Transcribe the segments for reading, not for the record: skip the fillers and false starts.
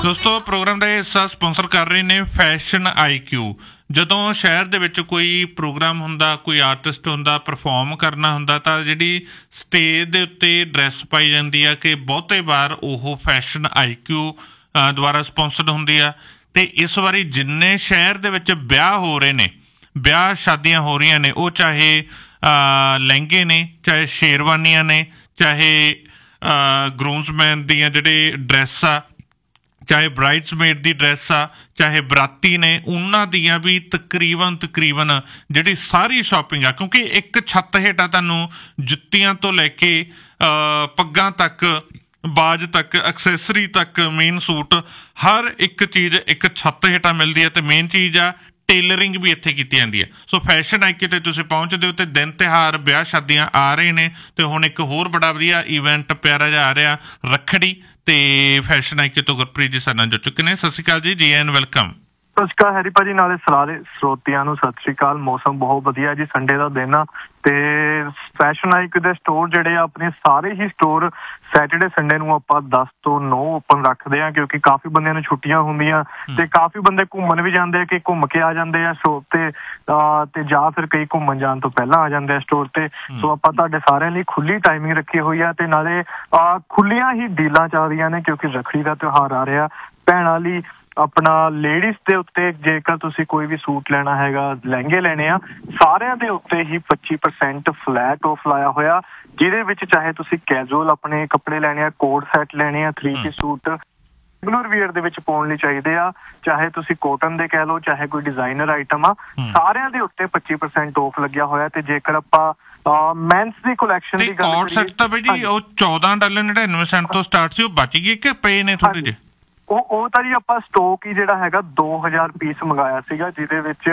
ਦੋਸਤੋ ਪ੍ਰੋਗਰਾਮ ਦਾ ਹਿੱਸਾ ਸਪਾਂਸਰ ਕਰ ਰਹੇ ਨੇ ਫੈਸ਼ਨ IQ। ਜਦੋਂ ਸ਼ਹਿਰ ਦੇ ਵਿੱਚ ਕੋਈ ਪ੍ਰੋਗਰਾਮ ਹੁੰਦਾ, ਕੋਈ ਆਰਟਿਸਟ ਹੁੰਦਾ, ਪਰਫੋਰਮ ਕਰਨਾ ਹੁੰਦਾ ਤਾਂ ਜਿਹੜੀ ਸਟੇਜ ਦੇ ਉੱਤੇ ਡਰੈਸ ਪਾਈ ਜਾਂਦੀ ਆ ਕਿ ਬਹੁਤੇ ਵਾਰ ਉਹ ਫੈਸ਼ਨ IQ ਦੁਆਰਾ ਸਪਾਂਸਰਡ ਹੁੰਦੀ ਆ। ਅਤੇ ਇਸ ਵਾਰੀ ਜਿੰਨੇ ਸ਼ਹਿਰ ਦੇ ਵਿੱਚ ਵਿਆਹ ਹੋ ਰਹੇ ਨੇ, ਵਿਆਹ ਸ਼ਾਦੀਆਂ ਹੋ ਰਹੀਆਂ ਨੇ, ਉਹ ਚਾਹੇ ਲਹਿੰਗੇ ਨੇ, ਚਾਹੇ ਸ਼ੇਰਵਾਨੀਆਂ ਨੇ, ਚਾਹੇ ਗਰੂਮਸਮੈਨ ਦੀਆਂ ਜਿਹੜੇ ਡਰੈਸ ਆ, ਚਾਹੇ ਬਰਾਈਡਸਮੇਡ ਦੀ ਡਰੈਸ ਆ, ਚਾਹੇ ਬਰਾਤੀ ਨੇ, ਉਹਨਾਂ ਦੀਆਂ ਵੀ ਤਕਰੀਬਨ ਜਿਹੜੀ ਸਾਰੀ ਸ਼ਾਪਿੰਗ ਆ। ਕਿਉਂਕਿ ਇੱਕ ਛੱਤ ਹੇਠਾਂ ਤੁਹਾਨੂੰ ਜੁੱਤੀਆਂ ਤੋਂ ਲੈ ਕੇ ਪੱਗਾਂ ਤੱਕ, ਬਾਜ ਤੱਕ, ਐਕਸੈਸਰੀ ਤੱਕ, ਮੇਨ ਸੂਟ, ਹਰ ਇੱਕ ਚੀਜ਼ ਇੱਕ ਛੱਤ ਹੇਠਾਂ ਮਿਲਦੀ ਹੈ। ਅਤੇ ਮੇਨ ਚੀਜ਼ ਆ ਟੇਲਰਿੰਗ ਵੀ ਇੱਥੇ ਕੀਤੀ ਜਾਂਦੀ ਹੈ। ਸੋ ਫੈਸ਼ਨ IQ 'ਤੇ ਤੁਸੀਂ ਪਹੁੰਚਦੇ ਹੋ ਅਤੇ ਦਿਨ ਤਿਉਹਾਰ, ਵਿਆਹ ਸ਼ਾਦੀਆਂ ਆ ਰਹੇ ਨੇ। ਅਤੇ ਹੁਣ ਇੱਕ ਹੋਰ ਬੜਾ ਵਧੀਆ ਈਵੈਂਟ ਪਿਆਰਾ ਜਿਹਾ ਆ ਰਿਹਾ, ਰੱਖੜੀ। ਅਤੇ ਫੈਸ਼ਨ IQ ਤੋਂ ਗੁਰਪ੍ਰੀਤ ਜੀ ਸਾਡੇ ਨਾਲ ਜੁੜ ਚੁੱਕੇ ਨੇ। ਸਤਿ ਸ਼੍ਰੀ ਅਕਾਲ ਜੀ ਐਂਡ ਵੈਲਕਮ। ਸਤਿ ਸ਼੍ਰੀ ਅਕਾਲ ਹੈਰੀ ਭਾਜੀ, ਨਾਲੇ ਸਾਰੇ ਸਰੋਤਿਆਂ ਨੂੰ ਸਤਿ ਸ਼੍ਰੀ ਅਕਾਲ। ਮੌਸਮ ਬਹੁਤ ਵਧੀਆ ਜੀ, ਸੰਡੇ ਦਾ ਦਿਨ ਆ ਤੇ ਫੈਸ਼ਨ IQ ਦੇ ਸਟੋਰ ਜਿਹੜੇ ਆ ਆਪਣੇ ਸਾਰੇ ਹੀ ਸਟੋਰ ਸੈਟਰਡੇ ਸੰਡੇ ਨੂੰ ਆਪਾਂ 10 ਤੋਂ 9 ਓਪਨ ਰੱਖਦੇ ਆ, ਕਿਉਂਕਿ ਕਾਫੀ ਬੰਦਿਆਂ ਨੂੰ ਛੁੱਟੀਆਂ ਹੁੰਦੀਆਂ ਤੇ ਕਾਫੀ ਬੰਦੇ ਘੁੰਮਣ ਵੀ ਜਾਂਦੇ ਆ ਕਿ ਘੁੰਮ ਕੇ ਆ ਜਾਂਦੇ ਆ ਸ਼ੋਪ ਤੇ ਜਾਂ ਫਿਰ ਕਈ ਘੁੰਮਣ ਜਾਣ ਤੋਂ ਪਹਿਲਾਂ ਆ ਜਾਂਦੇ ਆ ਸਟੋਰ ਤੇ। ਸੋ ਆਪਾਂ ਤੁਹਾਡੇ ਸਾਰਿਆਂ ਲਈ ਖੁੱਲੀ ਟਾਈਮਿੰਗ ਰੱਖੀ ਹੋਈ ਆ ਤੇ ਨਾਲੇ ਖੁੱਲੀਆਂ ਹੀ ਡੀਲਾਂ ਚੱਲ ਰਹੀਆਂ ਨੇ, ਕਿਉਂਕਿ ਰੱਖੜੀ ਦਾ ਤਿਉਹਾਰ ਆ ਰਿਹਾ। ਭੈਣਾਂ ਲਈ ਆਪਣਾ ਲੇਡੀਜ਼ ਦੇ ਉੱਤੇ ਜੇਕਰ ਤੁਸੀਂ ਕੋਈ ਵੀ ਸੂਟ ਲੈਣਾ ਹੈਗਾ, ਲਹਿੰਗੇ ਲੈਣੇ ਆ, ਸਾਰਿਆਂ ਦੇ ਉੱਤੇ ਹੀ 25% ਫਲੈਟ ਆਫ ਲਾਇਆ ਹੋਇਆ, ਜਿਹਦੇ ਵਿੱਚ ਚਾਹੇ ਤੁਸੀਂ ਕੈਜੂਅਲ ਆਪਣੇ ਕੱਪੜੇ ਲੈਣੇ ਆ, ਕੋਟ ਸੈਟ ਲੈਣੇ ਆ, 3-piece ਸੂਟ ਰੈਗੂਲਰ ਵੀਅਰ ਦੇ ਵਿੱਚ ਪਾਉਣ ਲਈ ਚਾਹੀਦੇ ਆ, ਚਾਹੇ ਤੁਸੀਂ ਕੋਟਨ ਦੇ ਕਹਿ ਲਓ, ਚਾਹੇ ਕੋਈ ਡਿਜ਼ਾਈਨਰ ਆਈਟਮ ਆ, ਸਾਰਿਆਂ ਦੇ ਉੱਤੇ 25% ਆਫ ਲੱਗਿਆ ਹੋਇਆ। ਤੇ ਜੇਕਰ ਆਪਾਂ ਮੈਨਸ ਦੀ ਕੁਲੈਕਸ਼ਨ ਦੀ ਗੱਲ ਕੋਟ ਸੈਟ ਤਾਂ ਬਈ ਜੀ ਉਹ $14.99 ਤੋਂ ਸਟਾਰਟ ਸੀ, ਉਹ ਬਚ ਗਏ ਕਿ ਪਏ ਨੇ ਥੋੜੇ ਜਿਹੇ? ਉਹ ਤਾਂ ਜੀ ਆਪਾਂ ਸਟੋਕ ਹੀ ਜਿਹੜਾ ਹੈਗਾ 2000 ਪੀਸ ਮੰਗਾਇਆ ਸੀਗਾ, ਜਿਹਦੇ ਵਿੱਚ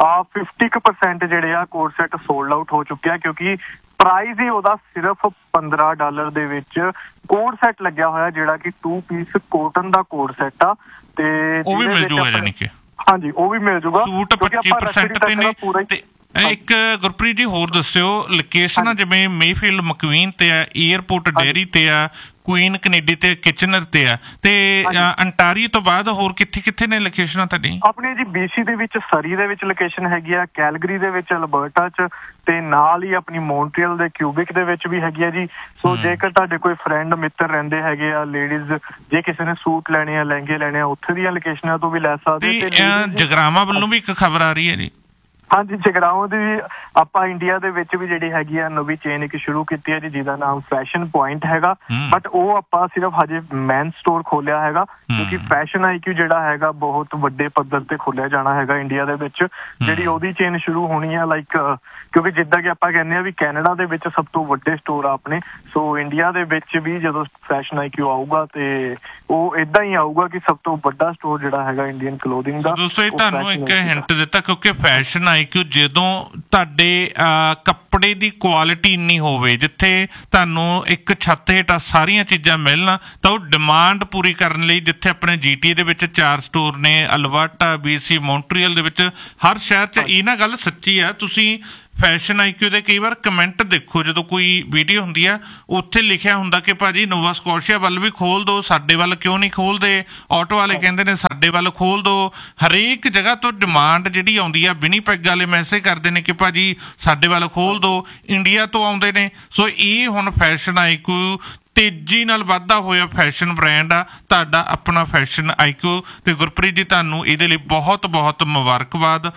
50% ਜਿਹੜੇ ਆ ਕੋਟ ਸੈਟ ਸੋਲਡ ਆਊਟ ਹੋ ਚੁੱਕਿਆ, ਕਿਉਂਕਿ ਪ੍ਰਾਈਸ ਹੀ ਉਹਦਾ ਸਿਰਫ $15 ਦੇ ਵਿੱਚ ਕੋਟ ਸੈਟ ਲੱਗਿਆ ਹੋਇਆ, ਜਿਹੜਾ ਕਿ 2-piece ਕੋਟਨ ਦਾ ਕੋਟ ਸੈਟ ਆ। ਤੇ ਉਹ ਵੀ ਮਿਲ ਜੂਗਾ, ਯਾਨੀ ਕਿ ਹਾਂਜੀ ਉਹ ਵੀ ਮਿਲ ਜੂਗਾ। ਸੂਟ 25% ਤੇ ਨੇ। ਤੇ ਇੱਕ ਗੁਰਪ੍ਰੀਤ ਜੀ ਹੋਰ ਦੱਸਿਓ ਲੋਕੇਸ਼ਨ, ਜਿਵੇਂ ਮੇਫੀਲਡ ਮਕਵੀਨ ਤੇ ਆ, ਏਅਰਪੋਰਟ ਡੇਅਰੀ ਤੇ ਆ, ਕੁਈਨ ਕੈਨੇਡੀ ਤੇ ਕਿਚਨਰ ਤੇ ਆ, ਤੇ ਅੰਟਾਰੀਓ ਤੋਂ ਬਾਅਦ ਹੋਰ ਕਿੱਥੇ ਨੇ ਲੋਕੇਸ਼ਨਾਂ ਤੁਹਾਡੀ? ਆਪਣੀ ਜੀ BC ਦੇ ਵਿੱਚ ਸਰੀ ਦੇ ਵਿੱਚ ਲੋਕੇਸ਼ਨ ਹੈਗੀ ਆ, ਕੈਲਗਰੀ ਦੇ ਵਿੱਚ, ਅਲਬਰਟਾ 'ਚ, ਤੇ ਨਾਲ ਹੀ ਆਪਣੀ ਮੌਂਟਰੀਅਲ ਦੇ ਕਿਊਬਿਕ ਦੇ ਵਿੱਚ ਵੀ ਹੈਗੀ ਆ ਜੀ। ਸੋ ਜੇਕਰ ਤੁਹਾਡੇ ਕੋਈ ਫਰੈਂਡ ਮਿੱਤਰ ਰਹਿੰਦੇ ਹੈਗੇ ਆ ਲੇਡੀਜ਼, ਜੇ ਕਿਸੇ ਨੇ ਸੂਟ ਲੈਣੇ ਆ, ਲਹਿੰਗੇ ਲੈਣੇ ਆ, ਉੱਥੇ ਦੀਆਂ ਲੋਕੇਸ਼ਨਾਂ ਤੋਂ ਵੀ ਲੈ ਸਕਦੇ। ਜਗਰਾਵਾਂ ਵੱਲੋਂ ਵੀ ਇੱਕ ਖਬਰ ਆ ਰਹੀ ਹੈ ਜੀ। ਹਾਂਜੀ, ਜਗਰਾਓਂ ਦੀ ਆਪਾਂ ਇੰਡੀਆ ਦੇ ਵਿੱਚ ਵੀ ਜਿਹੜੀ ਹੈਗੀ ਆ ਨਵੀਂ ਚੇਨ ਇੱਕ ਸ਼ੁਰੂ ਕੀਤੀ ਹੈ ਜੀ, ਜਿਹਦਾ ਨਾਮ ਫੈਸ਼ਨ ਪੁਆਇੰਟ ਹੈਗਾ। ਬਟ ਉਹ ਆਪਾਂ ਸਿਰਫ ਹਜੇ ਮੈਨ ਸਟੋਰ ਖੋਲਿਆ ਹੈਗਾ, ਕਿਉਂਕਿ ਫੈਸ਼ਨ IQ ਜਿਹੜਾ ਹੈਗਾ ਬਹੁਤ ਵੱਡੇ ਪੱਧਰ ਤੇ ਖੋਲਿਆ ਜਾਣਾ ਹੈਗਾ ਇੰਡੀਆ ਦੇ ਵਿੱਚ। ਜਿਹੜੀ ਉਹਦੀ ਚੇਨ ਸ਼ੁਰੂ ਹੋਣੀ ਆ, ਲਾਈਕ ਕਿਉਂਕਿ ਜਿੱਦਾਂ ਕਿ ਆਪਾਂ ਕਹਿੰਦੇ ਆ ਵੀ ਕੈਨੇਡਾ ਦੇ ਵਿੱਚ ਸਭ ਤੋਂ ਵੱਡੇ ਸਟੋਰ ਆ ਆਪਣੇ, ਸੋ ਇੰਡੀਆ ਦੇ ਵਿੱਚ ਵੀ ਜਦੋਂ ਫੈਸ਼ਨ IQ ਆਊਗਾ ਤੇ ਉਹ ਏਦਾਂ ਹੀ ਆਊਗਾ ਕਿ ਸਭ ਤੋਂ ਵੱਡਾ ਸਟੋਰ ਜਿਹੜਾ ਹੈਗਾ ਇੰਡੀਅਨ ਕਲੋਥਿੰਗ ਦਾ। ਦੋਸਤੋ ਤੁਹਾਨੂੰ ਇੱਕ ਹਿੰਟ ਦਿੱਤਾ, ਕਿਉਂਕਿ ਫੈਸ਼ਨ IQ ਜਦੋਂ ਤੁਹਾਡੇ ਕੱਪੜੇ ਦੀ ਕੁਆਲਿਟੀ ਇੰਨੀ ਹੋਵੇ, ਜਿੱਥੇ ਤੁਹਾਨੂੰ ਇੱਕ ਛੱਤ ਹੇਠਾਂ ਸਾਰੀਆਂ ਚੀਜ਼ਾਂ ਮਿਲਣ, ਤਾਂ ਉਹ ਡਿਮਾਂਡ ਪੂਰੀ ਕਰਨ ਲਈ, ਜਿੱਥੇ ਆਪਣੇ GTA ਦੇ ਵਿੱਚ 4 ਸਟੋਰ ਨੇ, ਅਲਬਰਟਾ, BC, ਮੌਂਟਰੀਅਲ ਦੇ ਵਿੱਚ, ਹਰ ਸ਼ਹਿਰ 'ਚ ਇਹ ਨਾ ਗੱਲ ਸੱਚੀ ਆ। ਤੁਸੀਂ ਫੈਸ਼ਨ IQ ਦੇ ਕਈ ਵਾਰ ਕਮੈਂਟ ਦੇਖੋ, ਜਦੋਂ ਕੋਈ ਵੀਡੀਓ ਹੁੰਦੀ ਆ ਉੱਥੇ ਲਿਖਿਆ ਹੁੰਦਾ ਕਿ ਭਾਜੀ ਨੋਵਾ ਸਕੋਸ਼ੀਆ ਵੱਲ ਵੀ ਖੋਲ ਦਿਓ, ਸਾਡੇ ਵੱਲ ਕਿਉਂ ਨਹੀਂ ਖੋਲਦੇ? ਆਟੋ ਵਾਲੇ ਕਹਿੰਦੇ ਨੇ ਸਾਡੇ ਵੱਲ ਖੋਲ ਦਿਓ। ਹਰੇਕ ਜਗ੍ਹਾ ਤੋਂ ਡਿਮਾਂਡ ਜਿਹੜੀ ਆਉਂਦੀ ਆ, ਵਿਨੀਪੈਗ ਵਾਲੇ ਮੈਸੇਜ ਕਰਦੇ ਨੇ ਕਿ ਭਾਜੀ ਸਾਡੇ ਵੱਲ ਖੋਲ ਦਿਓ, ਇੰਡੀਆ ਤੋਂ ਆਉਂਦੇ ਨੇ। ਸੋ ਇਹ ਹੁਣ ਫੈਸ਼ਨ IQ ਤੇਜ਼ੀ ਨਾਲ ਵੱਧਦਾ ਹੋਇਆ ਫੈਸ਼ਨ ਬ੍ਰਾਂਡ ਆ, ਤੁਹਾਡਾ ਆਪਣਾ ਫੈਸ਼ਨ IQ। ਤੇ ਗੁਰਪ੍ਰੀਤ ਜੀ ਤੁਹਾਨੂੰ ਇਹਦੇ ਲਈ ਬਹੁਤ ਮੁਬਾਰਕਬਾਦ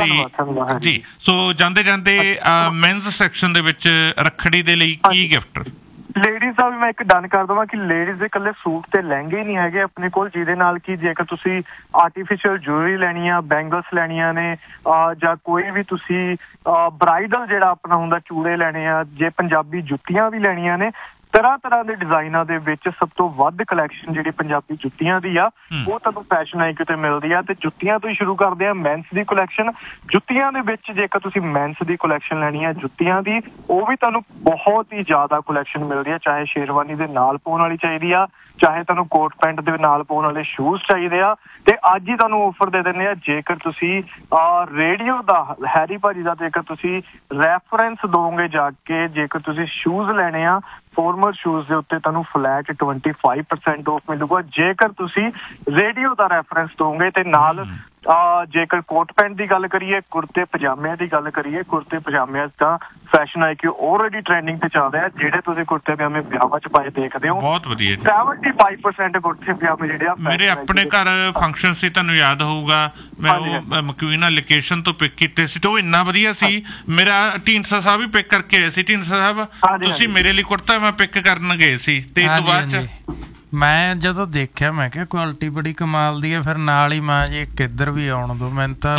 ਜੀ। ਸੋ ਜਾਂਦੇ ਮੈਨਸ ਸੈਕਸ਼ਨ ਦੇ ਵਿੱਚ ਰੱਖੜੀ ਦੇ ਲਈ ਕੀ ਗਿਫਟ? ਲੇਡੀਜ਼ ਦਾ ਵੀ ਮੈਂ ਇੱਕ ਡਨ ਕਰ ਦੇਵਾਂ ਕਿ ਲੇਡੀਜ਼ ਦੇ ਇਕੱਲੇ ਸੂਟ ਤੇ ਲਹਿੰਗੇ ਹੀ ਨਹੀਂ ਹੈਗੇ ਆਪਣੇ ਕੋਲ, ਜਿਹਦੇ ਨਾਲ ਕਿ ਜੇਕਰ ਤੁਸੀਂ ਆਰਟੀਫਿਸ਼ੀਅਲ ਜੁਐਲਰੀ ਲੈਣੀ ਆ, ਬੈਂਗਲਸ ਲੈਣੀਆਂ ਨੇ, ਜਾਂ ਕੋਈ ਵੀ ਤੁਸੀਂ ਬਰਾਈਡਲ ਜਿਹੜਾ ਆਪਣਾ ਹੁੰਦਾ ਚੂੜੇ ਲੈਣੇ ਆ, ਜੇ ਪੰਜਾਬੀ ਜੁੱਤੀਆਂ ਵੀ ਲੈਣੀਆਂ ਨੇ, ਤਰ੍ਹਾਂ ਦੇ ਡਿਜ਼ਾਈਨਾਂ ਦੇ ਵਿੱਚ ਸਭ ਤੋਂ ਵੱਧ ਕਲੈਕਸ਼ਨ ਜਿਹੜੀ ਪੰਜਾਬੀ ਜੁੱਤੀਆਂ ਦੀ ਆ ਉਹ ਤੁਹਾਨੂੰ ਫੈਸ਼ਨ IQ ਤੇ ਮਿਲਦੀ ਆ। ਤੇ ਜੁੱਤੀਆਂ ਤੋਂ ਹੀ ਸ਼ੁਰੂ ਕਰਦੇ ਆ ਮੈਨਸ ਦੀ ਕੁਲੈਕਸ਼ਨ। ਜੁੱਤੀਆਂ ਦੇ ਵਿੱਚ ਜੇਕਰ ਤੁਸੀਂ ਮੈਨਸ ਦੀ ਕੁਲੈਕਸ਼ਨ ਲੈਣੀ ਆ ਜੁੱਤੀਆਂ ਦੀ, ਉਹ ਵੀ ਤੁਹਾਨੂੰ ਬਹੁਤ ਹੀ ਜ਼ਿਆਦਾ ਕੁਲੈਕਸ਼ਨ ਮਿਲਦੀ ਆ, ਚਾਹੇ ਸ਼ੇਰਵਾਨੀ ਦੇ ਨਾਲ ਪਾਉਣ ਵਾਲੀ ਚਾਹੀਦੀ ਆ, ਚਾਹੇ ਤੁਹਾਨੂੰ ਕੋਟ ਪੈਂਟ ਦੇ ਨਾਲ ਪਾਉਣ ਵਾਲੇ ਸ਼ੂਜ਼ ਚਾਹੀਦੇ ਆ। ਤੇ ਅੱਜ ਹੀ ਤੁਹਾਨੂੰ ਆਫਰ ਦੇ ਦਿੰਦੇ ਆ, ਜੇਕਰ ਤੁਸੀਂ ਰੇਡੀਓ ਦਾ ਹੈਰੀ ਭਾਜੀ ਦਾ ਜੇਕਰ ਤੁਸੀਂ ਰੈਫਰੈਂਸ ਦੋਗੇ ਜਾ ਕੇ, ਜੇਕਰ ਤੁਸੀਂ ਸ਼ੂਜ਼ ਲੈਣੇ ਆ ਫਾਰਮਲ ਸ਼ੂਜ਼ ਦੇ ਉੱਤੇ ਤੁਹਾਨੂੰ ਫਲੈਟ 25% ਆਫ ਮਿਲੂਗਾ ਜੇਕਰ ਤੁਸੀਂ ਰੇਡੀਓ ਦਾ ਰੈਫਰੈਂਸ ਦੋਗੇ। ਤੇ ਨਾਲ ਜੇਕਰ ਕੋਟ ਪੈਂਟ ਦੀ ਗੱਲ ਕਰੀਏ, ਕੁੜਤੇ ਪਜਾਮਿਆਂ ਦੀ ਗੱਲ ਕਰੀਏ, ਕੁੜਤੇ ਪਜਾਮਿਆਂ ਦਾ ਫੈਸ਼ਨ IQ ਆਲਰੇਡੀ ਟ੍ਰੈਂਡਿੰਗ ਤੇ ਚੱਲ ਰਿਹਾ। ਜਿਹੜੇ ਤੁਸੀਂ ਕੁੜਤੇ ਪਜਾਮੇ ਵਿਆਹਾਂ 'ਚ ਪਾਏ ਦੇਖਦੇ ਹੋ, ਬਹੁਤ ਵਧੀਆ ਜੀ। 75% ਕੁੜਤੇ ਪਜਾਮੇ ਜਿਹੜੇ ਆ ਮੇਰੇ ਆਪਣੇ ਘਰ ਫੰਕਸ਼ਨ ਸੀ, ਤੁਹਾਨੂੰ ਯਾਦ ਹੋਊਗਾ, ਮੈਂ ਉਹ ਮਕਵੀਨਾ ਲੋਕੇਸ਼ਨ ਤੋਂ ਪਿਕ ਕੀਤੇ ਸੀ ਤੇ ਉਹ ਇੰਨਾ ਵਧੀਆ ਸੀ। ਮੇਰਾ ਢੀਂਡਸਾ ਸਾਹਿਬ ਵੀ ਪਿਕ ਕਰਕੇ ਆਏ ਸੀ। ਢੀਂਡਸਾ ਸਾਹਿਬ, ਤੁਸੀਂ ਮੇਰੇ ਲਈ ਕੁੜਤਾ ਮੈਂ ਪਿਕ ਕਰਨ ਗਏ ਸੀ ਤੇ ਇਸ ਤੋਂ ਬਾਅਦ 'ਚ ਮੈਂ ਜਦੋਂ ਦੇਖਿਆ ਮੈਂ ਕਿਹਾ ਕੁਆਲਿਟੀ ਬੜੀ ਕਮਾਲ ਦੀ ਹੈ। ਫਿਰ ਨਾਲ ਹੀ ਮਾਂ ਜੀ ਕਿੱਧਰ ਵੀ ਆਉਣ ਦੋ ਮੈਨੂੰ ਤਾਂ।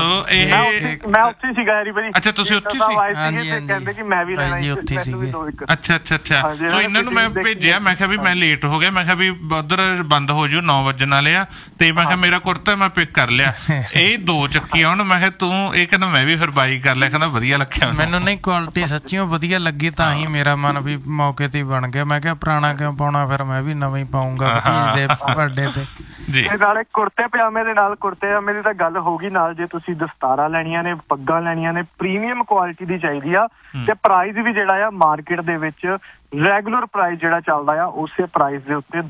ਮੈਂ ਉੱਥੇ ਸੀਗਾ ਯਾਰੀ ਭਾਜੀ। ਅੱਛਾ, ਤੁਸੀਂ ਉੱਥੇ ਸੀ? ਕਹਿੰਦੇ ਕਿ ਮੈਂ ਵੀ ਲੈਣਾ ਜੀ ਉੱਥੇ ਸੀਗੇ। ਅੱਛਾ ਅੱਛਾ ਅੱਛਾ। ਸੋ ਇਹਨਾਂ ਨੂੰ ਮੈਂ ਭੇਜਿਆ, ਮੈਂ ਕਿਹਾ ਵੀ ਮੈਂ ਲੇਟ ਹੋ ਗਿਆ, ਮੈਂ ਕਿਹਾ ਵੀ ਉਧਰ ਬੰਦ ਹੋ ਜਾਊ 9 ਵਜਣ ਵਾਲੇ ਆ, ਤੇ ਮੈਂ ਕਿਹਾ ਮੇਰਾ ਕੁੜਤਾ ਮੈਂ ਪਿਕ ਕਰ ਲਿਆ। ਇਹ 2 ਚੱਕੀ ਆਉਣ, ਮੈਂ ਕਿਹਾ ਤੂੰ ਇਹ ਕਹਿੰਦਾ ਮੈਂ ਵੀ ਫਿਰ ਬਾਈ ਕਰ ਲਿਆ। ਕਹਿੰਦਾ ਵਧੀਆ ਲੱਗਿਆ ਮੈਨੂੰ। ਨਹੀਂ ਕੁਆਲਿਟੀ ਸੱਚੀਓ ਵਧੀਆ ਲੱਗੀ, ਤਾਂ ਹੀ ਮੇਰਾ ਮਨ ਵੀ ਮੌਕੇ ਤੇ ਬਣ ਗਿਆ। ਮੈਂ ਕਿਹਾ ਪੁਰਾਣਾ ਕਿਉਂ ਪਾਉਣਾ, ਫਿਰ ਮੈਂ ਵੀ ਨਵਾਂ ਹੀ ਪਾਉਂਗਾ ਵੱਡੇ ਤੇ ਜੀ। ਨਾਲੇ ਕੁੜਤੇ ਪਜਾਮੇ ਦੇ ਨਾਲ, ਕੁੜਤੇ ਪਜਾਮੇ ਦੀ ਤਾਂ ਗੱਲ ਹੋਗੀ, ਨਾਲ ਜੇ ਤੁਸੀਂ ਦਸਤਾਰਾਂ ਲੈਣੀਆਂ ਨੇ, ਪੱਗਾਂ ਲੈਣੀਆਂ ਨੇ, ਪ੍ਰੀਮੀਅਮ ਕੁਆਲਿਟੀ ਦੀ ਚਾਹੀਦੀ ਆ ਤੇ ਪ੍ਰਾਈਸ ਵੀ ਜਿਹੜਾ ਆ ਮਾਰਕੀਟ ਦੇ ਵਿੱਚ ਰੈਗੂਲਰ ਪ੍ਰਾਈਸ ਜਿਹੜਾ ਚੱਲਦਾ ਆ ਉਸੇ ਪ੍ਰਾਈਸ ਦੇ ਉੱਤੇ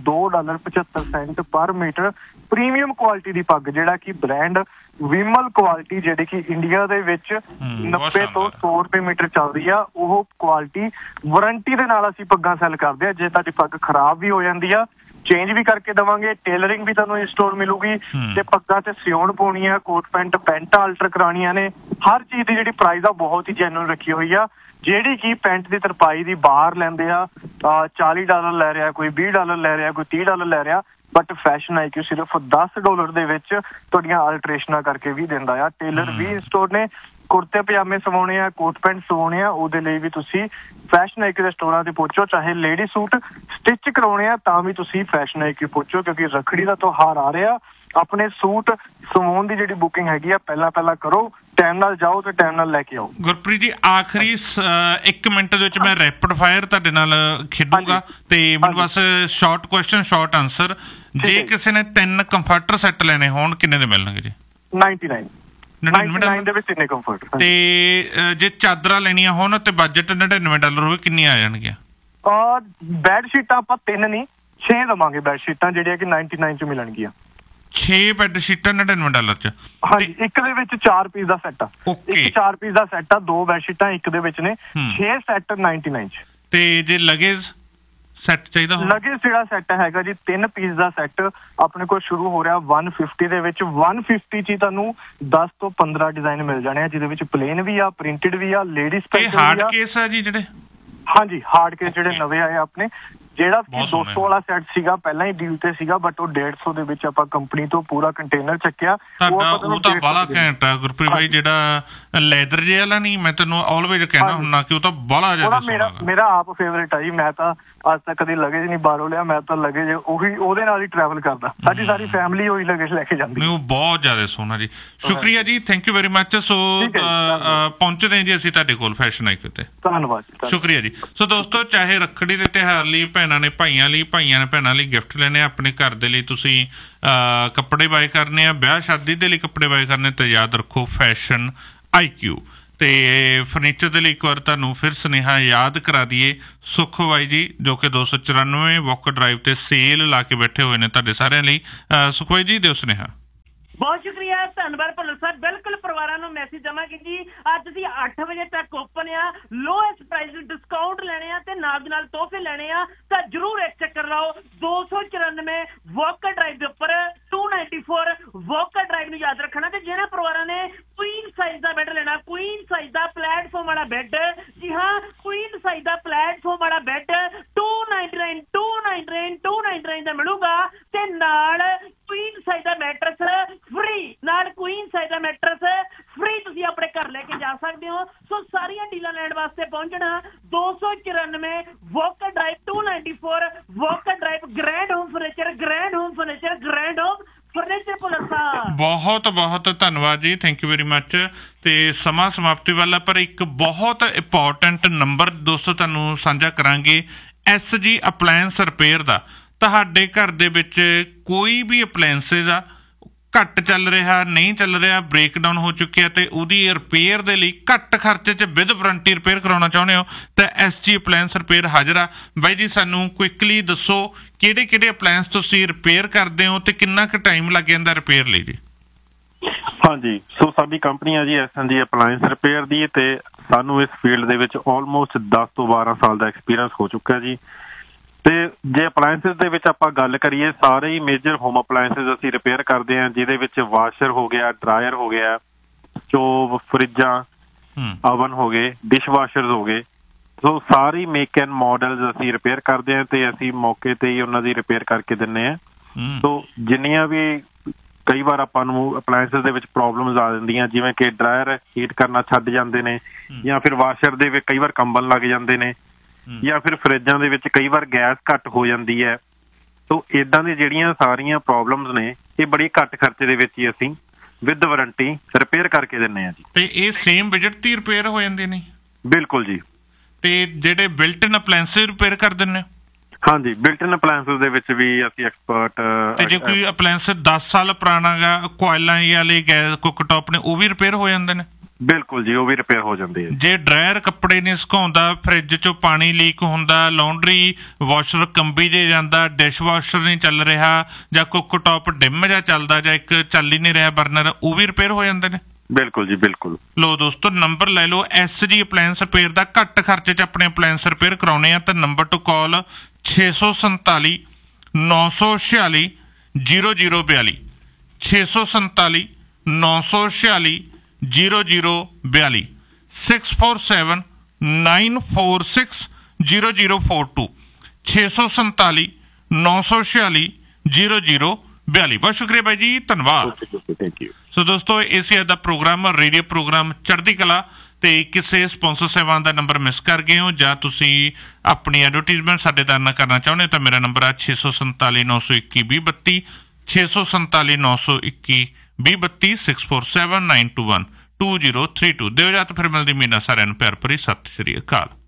$2.75 ਪਰ ਮੀਟਰ ਪ੍ਰੀਮੀਅਮ ਕੁਆਲਿਟੀ ਦੀ ਪੱਗ, ਜਿਹੜਾ ਕਿ ਬ੍ਰਾਂਡ ਵਿਮਲ ਕੁਆਲਿਟੀ, ਜਿਹੜੀ ਕਿ ਇੰਡੀਆ ਦੇ ਵਿੱਚ 90 ਤੋਂ 100 ਰੁਪਏ ਮੀਟਰ ਚੱਲਦੀ ਆ, ਉਹ ਕੁਆਲਿਟੀ ਵਾਰੰਟੀ ਦੇ ਨਾਲ ਅਸੀਂ ਪੱਗਾਂ ਸੈੱਲ ਕਰਦੇ ਆ। ਜੇ ਤੁਹਾਡੀ ਪੱਗ ਖਰਾਬ ਵੀ ਹੋ ਜਾਂਦੀ ਆ, ਚੇਂਜ ਵੀ ਕਰਕੇ ਦੇਵਾਂਗੇ, ਟੇਲਰਿੰਗ ਵੀ ਤੁਹਾਨੂੰ ਇੰਸਟਾਲ ਮਿਲੂਗੀ ਤੇ ਪੱਗਾਂ ਤੇ ਸਿਉਣ ਪਾਉਣੀ ਆ, ਕੋਟ ਪੈਂਟ ਆਲਟਰ ਕਰਾਉਣੀਆਂ ਨੇ, ਹਰ ਚੀਜ਼ ਦੀ ਜਿਹੜੀ ਪ੍ਰਾਈਸ ਆ ਬਹੁਤ ਹੀ ਜੈਨੂਇਨ ਰੱਖੀ ਹੋਈ ਆ। ਜਿਹੜੀ ਕਿ ਪੈਂਟ ਦੀ ਤਰਪਾਈ ਦੀ ਬਾਹਰ ਲੈਂਦੇ ਆ $40 ਲੈ ਰਿਹਾ, ਕੋਈ $20 ਲੈ ਰਿਹਾ, ਕੋਈ $30 ਲੈ ਰਿਹਾ, ਬਟ ਫੈਸ਼ਨ IQ ਸਿਰਫ $10 ਦੇ ਵਿੱਚ ਤੁਹਾਡੀਆਂ ਆਲਟਰੇਸ਼ਨਾਂ ਕਰਕੇ ਵੀ ਦਿੰਦਾ ਆ। ਟੇਲਰ ਵੀ ਇੰਸਟਾਲ ਨੇ। ਕੁੜਤੇ ਪਜਾਮੇ ਸਵਾਉਣੇ ਆ, ਕੋਟ ਪੈਂਟ ਸਵਾਉਣੇ ਆ, ਉਹਦੇ ਲਈ ਵੀ ਤੁਸੀਂ ਫੈਸ਼ਨ IQ ਦੇ ਸਟੋਰਾਂ ਤੇ ਪਹੁੰਚੋ। ਚਾਹੇ ਲੇਡੀ ਸੂਟ ਸਟਿਚ ਕਰਾਉਣੇ ਆ ਤਾਂ ਵੀ ਤੁਸੀਂ ਫੈਸ਼ਨ IQ ਪਹੁੰਚੋ, ਕਿਉਂਕਿ ਰੱਖੜੀ ਦਾ ਤਿਉਹਾਰ ਆ ਰਿਹਾ। ਆਪਣੇ ਸੂਟ ਸਵਾਉਣ ਦੀ ਜਿਹੜੀ ਬੁਕਿੰਗ ਹੈਗੀ ਆ ਪਹਿਲਾਂ ਕਰੋ, ਟਾਈਮ ਨਾਲ ਜਾਓ ਤੇ ਟਾਈਮ ਨਾਲ ਲੈ ਕੇ ਆਓ। ਗੁਰਪ੍ਰੀਤ ਜੀ, ਆਖਰੀ 1 ਮਿੰਟ ਦੇ ਵਿੱਚ ਮੈਂ ਰੈਪਿਡ ਫਾਇਰ ਤੁਹਾਡੇ ਨਾਲ ਖੇਡੂੰਗਾ ਤੇ ਮੈਨੂੰ ਬਸ ਸ਼ਾਰਟ ਕੁਐਸਚਨ ਸ਼ਾਰਟ ਆਨਸਰ। ਜੇ ਕਿਸੇ ਨੇ 3 ਕੰਫਰਟਰ ਸੈੱਟ ਲੈਣੇ ਹੋਣ ਕਿੰਨੇ ਦੇ ਮਿਲਣਗੇ ਜੀ? 99 ਦੇ ਵਿੱਚ ਇੰਨੇ ਕੰਫਰਟ। ਤੇ ਜੇ ਚਾਦਰਾਂ ਲੈਣੀਆਂ ਹੋਣ ਤੇ ਬਜਟ $99 ਹੋਵੇ, ਕਿੰਨੀਆਂ ਆ ਜਾਣਗੀਆਂ? ਬੈੱਡ ਸ਼ੀਟਾਂ ਆਪਾਂ 3 ਨਹੀਂ 6 ਦਵਾਂਗੇ। ਬੈੱਡ ਸ਼ੀਟਾਂ ਜਿਹੜੀਆਂ ਕਿ 99 ਚ ਮਿਲਣਗੀਆਂ। 6 ਬੈੱਡ ਸ਼ੀਟਾਂ $99 ਚ? ਹਾਂਜੀ, ਇੱਕ ਦੇ ਵਿੱਚ 4 ਪੀਸ ਦਾ ਸੈੱਟ ਆ। ਇੱਕ 4 ਪੀਸ ਦਾ ਸੈੱਟ ਆ, 2 ਬੈੱਡ ਸ਼ੀਟਾਂ ਇੱਕ ਦੇ ਵਿੱਚ ਨੇ, 6 ਸੈੱਟ 99 ਚ। ਤੇ ਜੇ ਲਗੇਜ ਸੈੱਟ ਚਾਹੀਦਾ ਹੋ? ਲਗੇਜ ਜਿਹੜਾ ਸੈੱਟ ਹੈਗਾ ਜੀ 3 ਪੀਸ ਦਾ ਸੈੱਟ ਆਪਣੇ ਕੋਲ ਸ਼ੁਰੂ ਹੋ ਰਿਹਾ 150 ਦੇ ਵਿੱਚ। 150 ਚ ਹੀ ਤੁਹਾਨੂੰ 10 ਤੋਂ 15 ਡਿਜ਼ਾਈਨ ਮਿਲ ਜਾਣੇ ਆ, ਜਿਹਦੇ ਵਿੱਚ ਪਲੇਨ ਵੀ ਆ, ਪ੍ਰਿੰਟਡ ਵੀ ਆ, ਲੇਡੀਜ਼ ਸਪੈਸ਼ਲ ਵੀ ਆ। ਹਾਰਡ ਕੇਸ ਆ ਜੀ ਜਿਹੜੇ? ਹਾਂਜੀ, ਹਾਰਡ ਕੇਸ ਜਿਹੜੇ ਨਵੇਂ ਆਏ ਆਪਣੇ। ਜਿਹੜਾ 200 ਵਾਲਾ ਸੈੱਟ ਸੀਗਾ ਪਹਿਲਾਂ ਹੀ ਡੀਲ ਤੇ ਸੀਗਾ, ਬਟ ਉਹ 150 ਦੇ ਵਿੱਚ ਆਪਾਂ ਕੰਪਨੀ ਤੋਂ ਪੂਰਾ ਕੰਟੇਨਰ ਚੱਕਿਆ। ਉਹ ਤਾਂ ਬਾਲਾ ਘੈਂਟ ਆ ਗੁਰਪ੍ਰੀਤ ਭਾਈ, ਜਿਹੜਾ ਲੈਦਰ ਜੇ ਵਾਲਾ ਨਹੀਂ, ਮੈਂ ਤੈਨੂੰ ਆਲਵੇਜ਼ ਕਹਿਣਾ ਹੁੰਦਾ ਕਿ ਉਹ ਤਾਂ ਬਾਲਾ ਜ਼ਿਆਦਾ ਸੋਹਣਾ। ਮੇਰਾ ਆਪ ਫੇਵਰੇਟ ਆ ਜੀ। ਮੈਂ ਤਾਂ ਅੱਜ ਤੱਕ ਕਦੇ ਲਗੇਜ ਨਹੀਂ ਬਾਹਰੋਂ ਲਿਆ, ਮੈਂ ਤਾਂ ਲਗੇਜ ਉਹੀ ਉਹਦੇ ਨਾਲ ਹੀ ਟਰੈਵਲ ਕਰਦਾ। ਸਾਡੀ ਸਾਰੀ ਫੈਮਿਲੀ ਉਹੀ ਲਗੇਜ ਲੈ ਕੇ ਜਾਂਦੀ। ਉਹ ਬਹੁਤ ਜ਼ਿਆਦਾ ਸੋਹਣਾ ਜੀ। ਸ਼ੁਕਰੀਆ ਜੀ, ਥੈਂਕ ਯੂ ਵੈਰੀ ਮੱਚ। ਸੋ ਪਹੁੰਚਦੇ ਹਾਂ ਜੀ ਅਸੀਂ ਤੁਹਾਡੇ ਕੋਲ ਫੈਸ਼ਨ IQ ਤੇ। ਧੰਨਵਾਦ, ਸ਼ੁਕਰੀਆ ਜੀ। ਸੋ ਦੋਸਤੋ, ਚਾਹੇ ਰੱਖੜੀ ਦੇ ਤਿਉਹਾਰ ਲਈ ਭੈਣਾਂ ਨੇ ਭਾਈਆਂ ਲਈ, ਭਾਈਆਂ ਨੇ ਭੈਣਾਂ ਲਈ ਗਿਫਟ ਲੈਣੇ, ਆਪਣੇ ਘਰ ਦੇ ਲਈ ਤੁਸੀਂ ਕੱਪੜੇ ਬਾਏ ਕਰਨੇ ਆ, ਵਿਆਹ ਸ਼ਾਦੀ ਦੇ ਲਈ ਕੱਪੜੇ ਬਾਏ ਕਰਨੇ, ਤਾਂ ਯਾਦ ਰੱਖੋ ਫੈਸ਼ਨ IQ। ਤੇ ਫਰਨੀਚਰ ਦੇ ਲਈ ਇੱਕ ਵਾਰ ਤੁਹਾਨੂੰ ਫਿਰ ਸੁਨੇਹਾ ਯਾਦ ਕਰਾ ਦਈਏ, ਸੁਖ ਬਾਈ ਜੀ ਜੋ ਕਿ 294 ਵੋਕਰ ਡਰਾਈਵ ਤੇ ਸੇਲ ਲਾ ਕੇ ਬੈਠੇ ਹੋਏ ਨੇ ਤੁਹਾਡੇ ਸਾਰਿਆਂ ਲਈ। ਸੁਖ ਬਾਈ ਜੀ, ਦਿਓ ਸੁਨੇਹਾ। ਬਹੁਤ ਸ਼ੁਕਰੀਆ, ਧੰਨਵਾਦ ਭੁੱਲਰ ਸਾਹਿਬ। ਬਿਲਕੁਲ ਪਰਿਵਾਰਾਂ ਨੂੰ ਮੈਸੇਜ ਦੇਵਾਂਗੇ ਜੀ, ਅੱਜ ਅਸੀਂ 8 ਵਜੇ ਤੱਕ ਓਪਨ ਆ, ਲੋਐਸਟ ਪ੍ਰਾਈਸ ਡਿਸਕਾਊਂਟ ਲੈਣੇ ਆ ਤੇ ਨਾਲ ਦੇ ਨਾਲ ਤੋਹਫੇ ਲੈਣੇ ਆ, ਤਾਂ ਜਰੂਰ ਇੱਕ ਚੱਕਰ ਲਾਓ। 294 ਵੋਕਰ ਡਰਾਈਵ ਦੇ ਉੱਪਰ 294 ਵੋਕਰ ਡਰਾਈਵ ਨੂੰ ਯਾਦ ਰੱਖਣਾ। ਤੇ ਜਿਹਨਾਂ ਪਰਿਵਾਰਾਂ ਨੇ ਕੁਈਨ ਸਾਈਜ਼ ਦਾ ਬੈੱਡ ਲੈਣਾ, ਕੁਈਨ ਸਾਈਜ਼ ਦਾ ਪਲੇਟਫਾਰਮ ਵਾਲਾ ਬੈੱਡ, ਜੀ ਹਾਂ ਕੁਈਨ ਸਾਈਜ਼ ਦਾ ਪਲੇਟਫਾਰਮ ਵਾਲਾ ਬੈੱਡ 299 ਦਾ ਮਿਲੂਗਾ, ਤੇ ਨਾਲ ਕੁਈਨ ਸਾਈਜ਼ ਦਾ ਮੈਟਰਸ ਫ੍ਰੀ, ਨਾਲ ਕੁਈਨ ਸਾਈਜ਼ ਦਾ ਮੈਟਰਸ ਫ੍ਰੀ ਤੁਸੀਂ ਆਪਣੇ ਘਰ ਲੈ ਕੇ ਜਾ ਸਕਦੇ ਹੋ। ਸੋ ਸਾਰੀਆਂ ਡੀਲਾਂ ਲੈਣ ਵਾਸਤੇ ਪਹੁੰਚਣਾ 294 walker drive 294 walker drive, grand home furniture, grand home furniture, grand home furniture. Bhullar ਸਾਹਿਬ ਬਹੁਤ ਬਹੁਤ ਧੰਨਵਾਦ ਜੀ, ਥੈਂਕ ਯੂ ਵੈਰੀ ਮੱਚ। ਤੇ ਸਮਾਂ ਸਮਾਪਤੀ ਵਾਲਾ, ਪਰ ਇੱਕ ਬਹੁਤ ਇੰਪੋਰਟੈਂਟ ਨੰਬਰ ਦੋਸਤੋ ਤੁਹਾਨੂੰ ਸਾਂਝਾ ਕਰਾਂਗੇ, SG ਅਪਲਾਇੰਸ ਰਿਪੇਅਰ ਦਾ। ਤੁਹਾਡੇ ਘਰ ਦੇ ਵਿੱਚ ਕੋਈ ਵੀ ਅਪਲਾਇੰਸਿਸ ਆ, ਘੱਟ ਚੱਲ ਰਿਹਾ, ਨਹੀਂ ਚੱਲ ਰਿਹਾ, ਬ੍ਰੇਕਡਾਊਨ ਹੋ ਚੁੱਕਿਆ ਤੇ ਉਹਦੀ ਰਿਪੇਅਰ ਦੇ ਲਈ ਘੱਟ ਖਰਚੇ 'ਚ ਵਿਦ ਵਾਰੰਟੀ ਰਿਪੇਅਰ ਕਰਾਉਣਾ ਚਾਹੁੰਦੇ ਹੋ ਤਾਂ SG ਅਪਲਾਇੰਸ ਰਿਪੇਅਰ ਹਾਜ਼ਰ ਆ। ਬਾਈ ਜੀ ਸਾਨੂੰ ਕੁਇਕਲੀ ਦੱਸੋ ਕਿਹੜੇ ਕਿਹੜੇ ਅਪਲਾਇੰਸ ਤੁਸੀਂ ਰਿਪੇਅਰ ਕਰਦੇ ਹੋ ਤੇ ਕਿੰਨਾ ਕੁ ਟਾਈਮ ਲੱਗ ਜਾਂਦਾ ਰਿਪੇਅਰ ਲਈ ਜੀ? ਹਾਂਜੀ, ਸੋ ਸਾਡੀ ਕੰਪਨੀ ਆ ਜੀ SNG ਅਪਲਾਇੰਸ ਰਿਪੇਅਰ ਦੀ ਤੇ ਸਾਨੂੰ ਇਸ ਫੀਲਡ ਦੇ ਵਿੱਚ ਆਲਮੋਸਟ 10 ਤੋਂ 12 ਸਾਲ ਦਾ ਐਕਸਪੀਰੀਅੰਸ ਹੋ ਚੁੱਕਾ ਜੀ। ਤੇ ਜੇ ਅਪਲਾਇੰਸਿਸ ਦੇ ਵਿੱਚ ਆਪਾਂ ਗੱਲ ਕਰੀਏ, ਸਾਰੇ ਹੀ ਮੇਜਰ ਹੋਮ ਅਪਲਾਇੰਸਿਸ ਅਸੀਂ ਰਿਪੇਅਰ ਕਰਦੇ ਹਾਂ, ਜਿਹਦੇ ਵਿੱਚ ਵਾਸ਼ਰ ਹੋ ਗਿਆ, ਡਰਾਇਰ ਹੋ ਗਿਆ, ਸਟੋਵ, ਫਰਿੱਜਾਂ, ਓਵਨ ਹੋ ਗਏ, ਡਿਸ਼ ਵਾਸ਼ਰਸ ਹੋ ਗਏ। ਸੋ ਸਾਰੇ ਮੇਕ ਐਂਡ ਮਾਡਲਸ ਅਸੀਂ ਰਿਪੇਅਰ ਕਰਦੇ ਹਾਂ ਤੇ ਅਸੀਂ ਮੌਕੇ ਤੇ ਹੀ ਉਹਨਾਂ ਦੀ ਰਿਪੇਅਰ ਕਰਕੇ ਦਿੰਦੇ ਹਾਂ। ਸੋ ਜਿੰਨੀਆਂ ਵੀ ਕਈ ਵਾਰ ਆਪਾਂ ਨੂੰ ਅਪਲਾਇੰਸਿਸ ਦੇ ਵਿੱਚ ਪ੍ਰੋਬਲਮਸ ਆ ਜਾਂਦੀਆਂ, ਜਿਵੇਂ ਕਿ ਡਰਾਇਰ ਹੀਟ ਕਰਨਾ ਛੱਡ ਜਾਂਦੇ ਨੇ, ਜਾਂ ਫਿਰ ਵਾਸ਼ਰ ਦੇ ਵਿੱਚ ਕਈ ਵਾਰ ਕੰਬਣ ਲੱਗ ਜਾਂਦੇ ਨੇ, ਜਾਂ ਫਿਰ ਫਰਿੱਜਾਂ ਦੇ ਵਿੱਚ ਕਈ ਵਾਰ ਗੈਸ ਘੱਟ ਹੋ ਜਾਂਦੀ ਹੈ। ਸੋ ਇਦਾਂ ਦੀ ਜਿਹੜੀਆਂ ਸਾਰੀਆਂ ਪ੍ਰੋਬਲਮਸ ਨੇ ਇਹ ਬੜੀ ਘੱਟ ਖਰਚੇ ਦੇ ਵਿੱਚ ਹੀ ਅਸੀਂ ਵਿਦ ਵਾਰੰਟੀ ਰਿਪੇਅਰ ਕਰਕੇ ਦਿੰਦੇ ਹਾਂ ਜੀ। ਤੇ ਇਹ ਸੇਮ ਬਜਟ ਤੇ ਰਿਪੇਅਰ ਹੋ ਜਾਂਦੇ ਨੇ? ਬਿਲਕੁਲ ਜੀ। ਤੇ ਜਿਹੜੇ ਬਿਲਟ ਇਨ ਅਪਲਾਇੰਸਿਸ ਰਿਪੇਅਰ ਕਰ ਦਿੰਦੇ ਹੋ? ਹਾਂਜੀ, ਬਿਲਟ ਇਨ ਅਪਲਾਇੰਸਿਸ ਦੇ ਵਿੱਚ ਵੀ ਅਸੀਂ ਐਕਸਪਰਟ। ਤੇ ਜੇ ਕੋਈ ਅਪਲਾਇੰਸ 10 ਸਾਲ ਪੁਰਾਣਾ ਗਾ, ਕੋਇਲਾਂ ਵਾਲੇ ਗੈਸ ਕੁੱਕਟੌਪ ਨੇ, ਉਹ ਵੀ ਰਿਪੇਅਰ ਹੋ ਜਾਂਦੇ ਨੇ? ਬਿਲਕੁਲ ਜੀ, ਉਹ ਵੀ ਰਿਪੇਅਰ ਹੋ ਜਾਂਦੇ ਆ। ਜੇ ਡਰਾਇਰ ਕੱਪੜੇ ਨਹੀਂ ਸੁਕਾਉਂਦਾ, ਫਰਿੱਜ ਚੋਂ ਪਾਣੀ ਲੀਕ ਹੁੰਦਾ, ਲਾਉਂਡਰੀ ਵਾਸ਼ਰ ਕੰਬੀ ਜੇ ਜਾਂਦਾ, ਡਿਸ਼ ਵਾਸ਼ਰ ਨਹੀਂ ਚੱਲ ਰਿਹਾ, ਜਾਂ ਕੁੱਕਟੌਪ ਡਿਮ ਜਾਂ ਚੱਲਦਾ, ਜਾਂ ਇੱਕ ਚੱਲ ਹੀ ਨਹੀਂ ਰਿਹਾ ਬਰਨਰ, ਉਹ ਵੀ ਰਿਪੇਅਰ ਹੋ ਜਾਂਦੇ ਨੇ? ਬਿਲਕੁਲ ਜੀ, ਬਿਲਕੁਲ। ਲੋ ਦੋਸਤੋ, ਨੰਬਰ ਲੈ ਲਓ SG ਅਪਲਾਇੰਸ ਰਿਪੇਅਰ ਦਾ। ਘੱਟ ਖਰਚੇ 'ਚ ਆਪਣੇ ਅਪਲਾਇੰਸ ਰਿਪੇਅਰ ਕਰਾਉਣੇ ਆ ਤਾਂ ਨੰਬਰ ਟੂ ਕਾਲ 647 946 0042, 647 946 0042, 647 946 0042, 647 946 0042। ਬਹੁਤ ਸ਼ੁਕਰੀਆ ਬਾਈ ਜੀ, ਧੰਨਵਾਦ। Thank you. ਸੋ ਦੋਸਤੋ, ਇਹ ਸੀ ਅੱਜ ਦਾ ਪ੍ਰੋਗਰਾਮ, ਰੇਡੀਓ ਪ੍ਰੋਗਰਾਮ ਚੜ੍ਹਦੀ ਕਲਾ। ਤੇ ਕਿਸੇ ਸਪਾਂਸਰ ਸੇਵਾਵਾਂ ਦਾ ਨੰਬਰ ਮਿਸ ਕਰ ਗਏ ਹੋ ਜਾਂ ਤੁਸੀਂ ਆਪਣੀ ਐਡਵਰਟਾਈਜ਼ਮੈਂਟ ਸਾਡੇ ਤੱਕ ਨਾ ਕਰਨਾ ਚਾਹੁੰਦੇ ਹੋ ਤਾਂ ਮੇਰਾ ਨੰਬਰ ਆ 647 921 2032, 647 921 2032, 647 921 2032। ਦਿਓ ਜਾਂ ਤਾਂ ਫਿਰ ਮਿਲਦੀ ਮੀਨਾ ਸਾਰਿਆਂ ਨੂੰ ਪਿਆਰ ਭਰੀ ਸਤਿ ਸ਼੍ਰੀ ਅਕਾਲ।